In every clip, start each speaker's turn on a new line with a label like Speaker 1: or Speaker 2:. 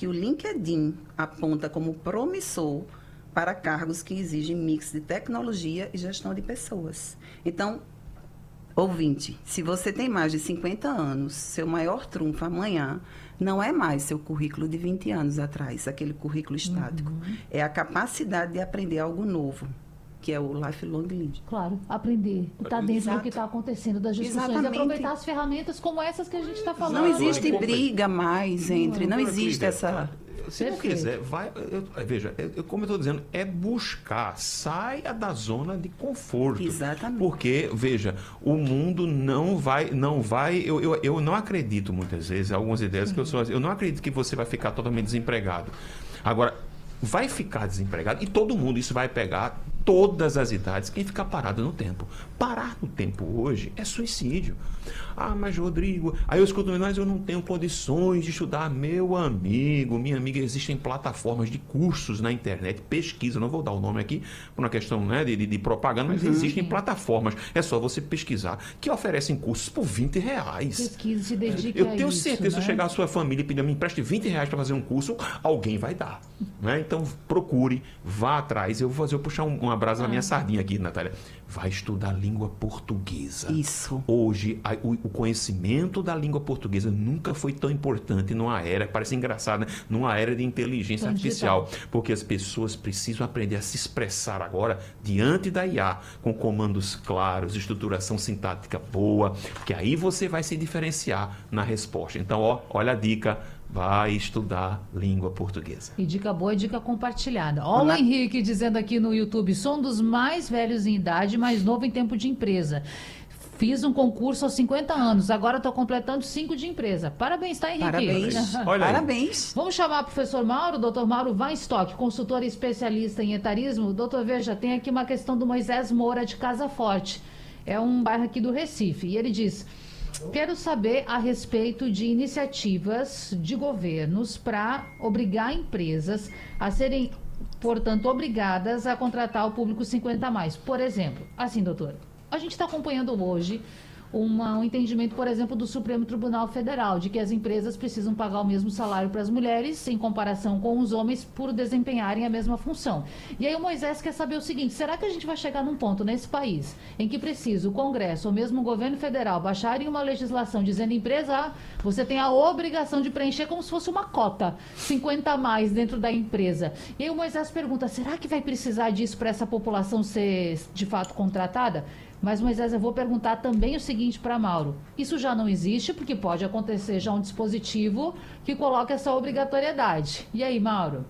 Speaker 1: que o LinkedIn aponta como promissor para cargos que exigem mix de tecnologia e gestão de pessoas. Então, ouvinte, se você tem mais de 50 anos, seu maior trunfo amanhã não é mais seu currículo de 20 anos atrás, aquele currículo estático. É a capacidade de aprender algo novo, que é o lifelong learning.
Speaker 2: Claro, aprender, estar dentro
Speaker 1: Exato.
Speaker 2: do que está acontecendo, das discussões,
Speaker 1: Exatamente.
Speaker 2: e aproveitar as ferramentas como essas que a gente está falando.
Speaker 1: Não existe briga mais entre, não existe essa...
Speaker 3: Se não quiser, veja, como eu estou dizendo, é buscar, saia da zona de conforto.
Speaker 1: Exatamente.
Speaker 3: Porque, veja, o mundo não vai, eu não acredito muitas vezes, algumas ideias que eu não acredito que você vai ficar totalmente desempregado. Agora, vai ficar desempregado e todo mundo, isso vai pegar todas as idades, quem ficar parado no tempo. Parar no tempo hoje é suicídio. Ah, mas Rodrigo, aí eu escuto, mas eu não tenho condições de estudar. Meu amigo, minha amiga, existem plataformas de cursos na internet, pesquisa, não vou dar o nome aqui, por uma questão, né, de propaganda, mas existem plataformas, é só você pesquisar, que oferecem cursos por R$20.
Speaker 2: Pesquisa, se dedique
Speaker 3: Eu
Speaker 2: a
Speaker 3: tenho
Speaker 2: isso,
Speaker 3: certeza,
Speaker 2: né?
Speaker 3: se chegar a sua família e pedir, me empreste R$20 para fazer um curso, alguém vai dar. Né? Então, procure, vá atrás. Eu vou puxar uma brasa na minha sardinha aqui, Natália. Vai estudar língua portuguesa.
Speaker 1: Isso.
Speaker 3: Hoje, o conhecimento da língua portuguesa nunca foi tão importante numa era, parece engraçado, né? Numa era de inteligência artificial. Porque as pessoas precisam aprender a se expressar agora diante da IA, com comandos claros, estruturação sintática boa, que aí você vai se diferenciar na resposta. Então, olha a dica. Vai estudar língua portuguesa.
Speaker 2: E dica boa e dica compartilhada. Ó, o Henrique dizendo aqui no YouTube: sou um dos mais velhos em idade, mais novo em tempo de empresa. Fiz um concurso aos 50 anos, agora estou completando 5 de empresa. Parabéns, tá, Henrique?
Speaker 1: Parabéns.
Speaker 3: Olha aí.
Speaker 1: Parabéns.
Speaker 2: Vamos chamar o professor Mauro, doutor Mauro Weinstock, consultor e especialista em etarismo. Doutor, veja, tem aqui uma questão do Moisés Moura de Casa Forte. É um bairro aqui do Recife. E ele diz: quero saber a respeito de iniciativas de governos para obrigar empresas a serem, portanto, obrigadas a contratar o público 50 a mais. Por exemplo, assim, doutor, a gente está acompanhando hoje um entendimento, por exemplo, do Supremo Tribunal Federal, de que as empresas precisam pagar o mesmo salário para as mulheres, em comparação com os homens, por desempenharem a mesma função. E aí o Moisés quer saber o seguinte: será que a gente vai chegar num ponto nesse país em que precisa o Congresso ou mesmo o governo federal baixarem uma legislação dizendo, empresa, você tem a obrigação de preencher como se fosse uma cota, 50 a mais dentro da empresa. E aí o Moisés pergunta: será que vai precisar disso para essa população ser de fato contratada? Mas, Moisés, eu vou perguntar também o seguinte para Mauro: isso já não existe, porque pode acontecer já um dispositivo que coloca essa obrigatoriedade. E aí, Mauro?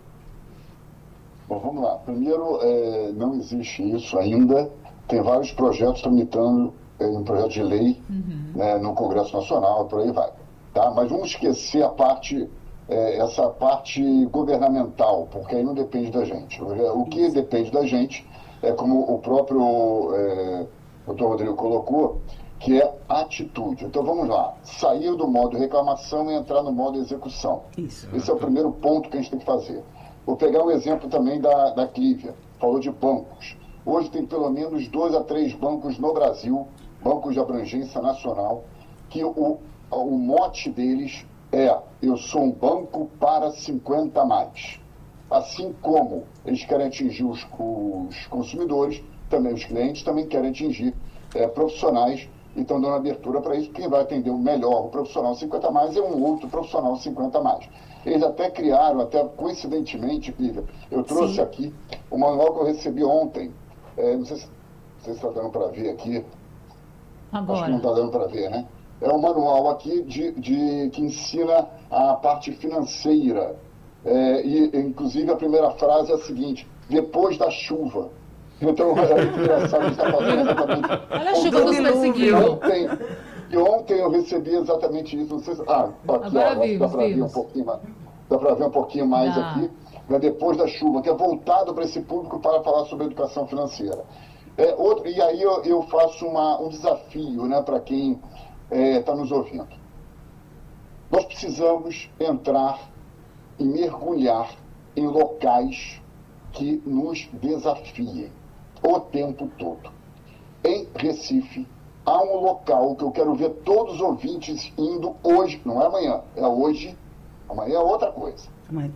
Speaker 4: Bom, vamos lá. Primeiro, não existe isso ainda. Tem vários projetos tramitando um projeto de lei né, no Congresso Nacional, por aí vai. Tá? Mas vamos esquecer a parte, essa parte governamental, porque aí não depende da gente. O que depende da gente é, como o próprio o Dr. Rodrigo colocou, que é atitude. Então vamos lá, sair do modo reclamação e entrar no modo execução.
Speaker 1: Isso.
Speaker 4: Esse é o primeiro ponto que a gente tem que fazer. Vou pegar o exemplo também da Clívia, falou de bancos. Hoje tem pelo menos 2 a 3 bancos no Brasil, bancos de abrangência nacional, que o mote deles é: eu sou um banco para 50 a mais. Assim como eles querem atingir os consumidores, também os clientes também querem atingir profissionais e estão dando abertura para isso. Quem vai atender o melhor, o profissional 50 a mais, é um outro profissional 50 a mais. Eles até criaram, até coincidentemente, Clívia, eu trouxe aqui o manual que eu recebi ontem. Não sei se está dando para ver aqui.
Speaker 2: Agora.
Speaker 4: Acho que não está dando para ver, né? É um manual aqui que ensina a parte financeira. E, inclusive, a primeira frase é a seguinte: depois da chuva. Então, é engraçado, está fazendo exatamente...
Speaker 2: Olha a chuva nos perseguindo.
Speaker 4: Ontem eu recebi exatamente isso. Não sei se... aqui,
Speaker 2: agora
Speaker 4: ó, dá para ver um pouquinho mais. Dá para ver um pouquinho mais aqui. Né, depois da chuva, que é voltado para esse público para falar sobre educação financeira. E aí eu faço um desafio, né, para quem está nos ouvindo. Nós precisamos entrar e mergulhar em locais que nos desafiem o tempo todo. Em Recife, há um local que eu quero ver todos os ouvintes indo hoje, não é amanhã, é hoje, amanhã é outra coisa.
Speaker 1: Mas